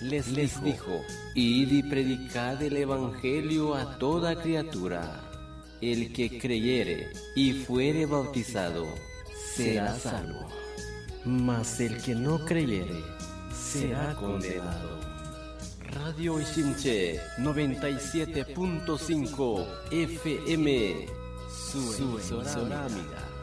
les dijo: Id y predicad el evangelio a toda criatura. El que creyere y fuere bautizado será salvo, mas el que no creyere será condenado. Radio Ishinche 97.5 FM, su emisora amiga.